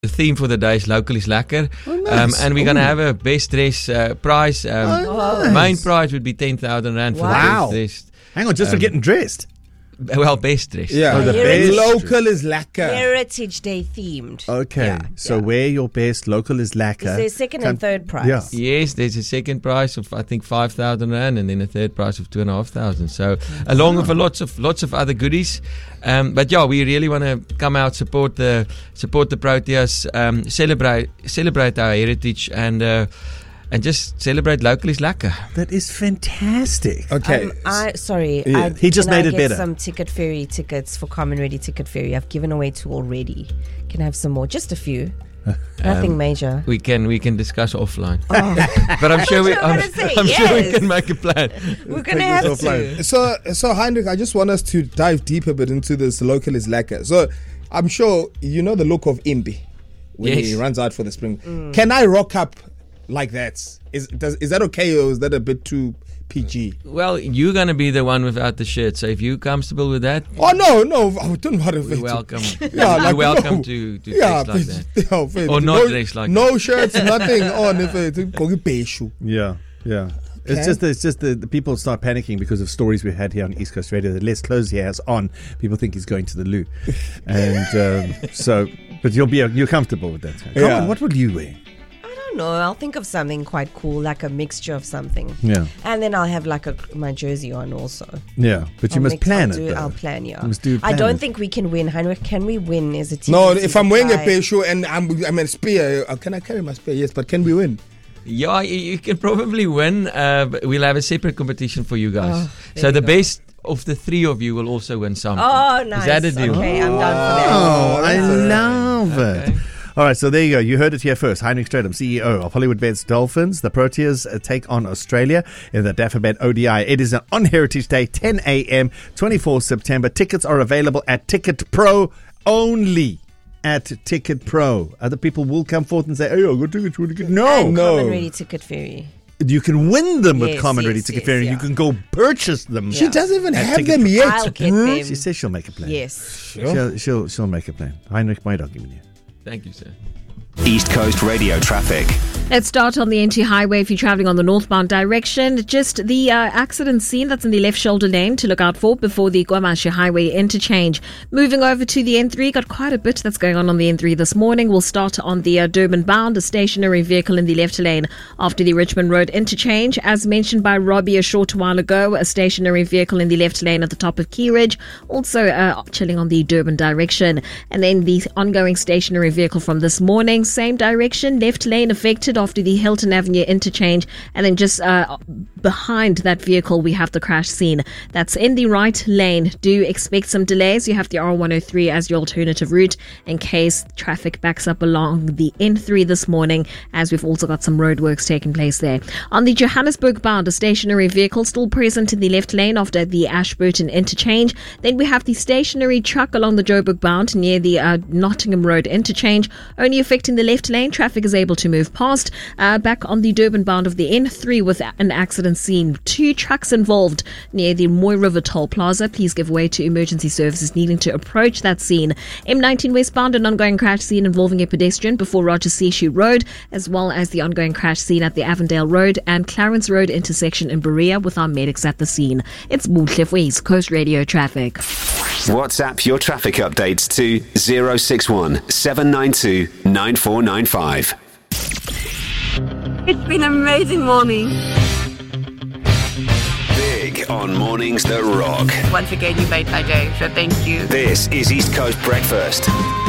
The theme for the day is Local is Lekker. Oh, nice. And we're going to have a best dress prize. Nice. Main prize would be 10,000 Rand for the best dressed. Hang on, just for getting dressed. Well, best dressed. Yeah, the best. Local is lekker. Heritage Day themed. Okay, wear your best. Local is lekker. Is there second and third prize? Yeah. Yes, there's a second prize of I think 5,000 Rand, and then a third prize of 2,500. So along with lots of other goodies. But yeah, we really want to come out, support the Proteas, celebrate our heritage, and just celebrate Local is Lekker. That is fantastic. Okay. He just made it better. Some Ticket Ferry tickets for Common Ready Ticket Ferry. I've given away 2 already. Can I have some more? Just a few. Nothing major. We can discuss offline. But I'm sure we can make a plan. We're going to have to. So Heinrich, I just want us to dive deeper a bit into this Local is Lekker. So I'm sure you know the look of Imbi when he runs out for the spring. Can I rock up like that? Is that okay, or is that a bit too PG? Well, you're going to be the one without the shirt, so if you're comfortable with that, oh no, I don't worry. You're welcome. Yeah, you're welcome to dress like that, or not dress like that. No shirts, nothing on. If it's Yeah. It's just the people start panicking because of stories we had here on East Coast Radio. The less clothes he has on, people think he's going to the loo, and but you're comfortable with that. Come on, what would you wear? No, I'll think of something quite cool, like a mixture of something. Yeah. And then I'll have like my jersey on also. Yeah, but you must plan it. I'll plan, yeah. You must do I don't think we can win. Heinrich, can we win as a team? No, if I'm wearing a pair shoe and I'm a spear, can I carry my spear? Yes, but can we win? Yeah, you can probably win. But we'll have a separate competition for you guys. So the best of the 3 of you will also win something. Oh, nice. Is that a deal? Okay, I'm down for that. Oh, I love it. All right, so there you go. You heard it here first. Heinrich Stratum, CEO of Hollywood Bets Dolphins. The Proteas take on Australia in the Dafabet ODI. It is on Heritage Day, 10 a.m., 24th September. Tickets are available at Ticket Pro only. At Ticket Pro. Other people will come forth and say, "Hey, I got tickets. No. Common Ready Ticket Ferry. You can win them with Common Ready Ticket Ferry. You can go purchase them. She doesn't even have them yet. I'll get them. She says she'll make a plan. Yes. She'll make a plan. Heinrich, my dog, giving you. Thank you, sir. East Coast Radio traffic. Let's start on the NT Highway if you're travelling on the northbound direction. Just the accident scene that's in the left shoulder lane to look out for before the KwaMashu Highway interchange. Moving over to the N3, got quite a bit that's going on the N3 this morning. We'll start on the Durban bound, a stationary vehicle in the left lane after the Richmond Road interchange. As mentioned by Robbie a short while ago, a stationary vehicle in the left lane at the top of Key Ridge, also chilling on the Durban direction. And then the ongoing stationary vehicle from this morning, same direction, left lane affected after the Hilton Avenue interchange, and then just behind that vehicle we have the crash scene that's in the right lane. Do expect some delays. You have the R103 as your alternative route in case traffic backs up along the N3 this morning, as we've also got some roadworks taking place there. On the Johannesburg bound, a stationary vehicle still present in the left lane after the Ashburton interchange. Then we have the stationary truck along the Joburg bound near the Nottingham Road interchange, only affecting the left lane. Traffic is able to move past. Back on the Durban bound of the N3 with an accident scene. 2 trucks involved near the Moy River Toll Plaza. Please give way to emergency services needing to approach that scene. M19 westbound, an ongoing crash scene involving a pedestrian before Rogers Seashoe Road, as well as the ongoing crash scene at the Avondale Road and Clarence Road intersection in Berea with our medics at the scene. It's Muhle for East Coast Radio traffic. WhatsApp your traffic updates to 061 792 9495. It's been an amazing morning. Big on mornings that rock. Once again, you made my day, so thank you. This is East Coast Breakfast.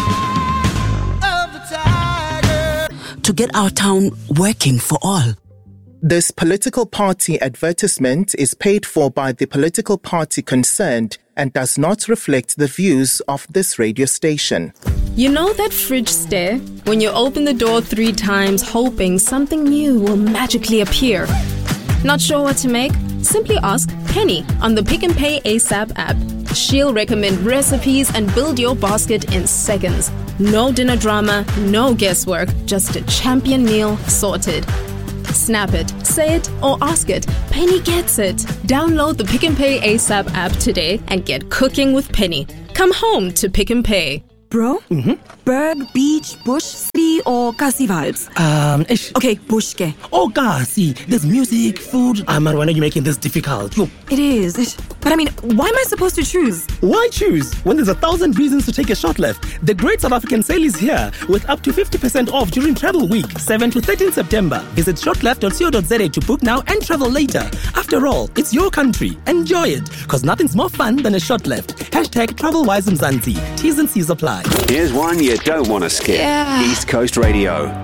To get our town working for all. This political party advertisement is paid for by the political party concerned and does not reflect the views of this radio station. You know that fridge stare? When you open the door 3 times hoping something new will magically appear. Not sure what to make? Simply ask Penny on the Pick n Pay ASAP app. She'll recommend recipes and build your basket in seconds. No dinner drama, no guesswork, just a champion meal sorted. Snap it, say it, or ask it. Penny gets it. Download the Pick n Pay ASAP app today and get cooking with Penny. Come home to Pick n Pay. Bro? Berg, beach, bush, city, or Kasi vibes? Okay, bush ke. Oh, Kasi. There's music, food. Marwana, why are you making this difficult? It is. But I mean, why am I supposed to choose? Why choose when there's 1,000 reasons to take a short left? The Great South African Sale is here with up to 50% off during Travel Week, 7 to 13 September. Visit shortleft.co.za to book now and travel later. After all, it's your country. Enjoy it, because nothing's more fun than a short left. Hashtag TravelWise Mzansi. T's and C's apply. Here's one you don't want to skip. East Coast Radio.